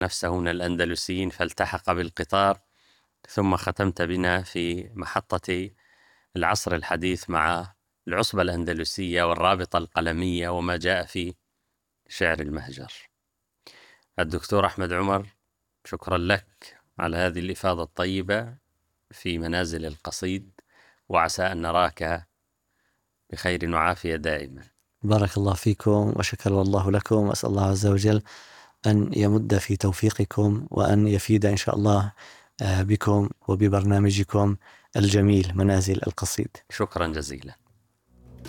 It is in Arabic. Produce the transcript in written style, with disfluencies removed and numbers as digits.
نفسه من الأندلسيين فالتحق بالقطار، ثم ختمت بنا في محطة العصر الحديث مع العصبة الأندلسية والرابطة القلمية وما جاء في شعر المهجر. الدكتور أحمد عمر، شكرا لك على هذه الإفاضة الطيبة في منازل القصيد، وعسى أن نراك بخير وعافية دائما. بارك الله فيكم وشكر الله لكم، وأسأل الله عز وجل أن يمد في توفيقكم وأن يفيد إن شاء الله بكم وببرنامجكم الجميل منازل القصيد. شكرا جزيلا.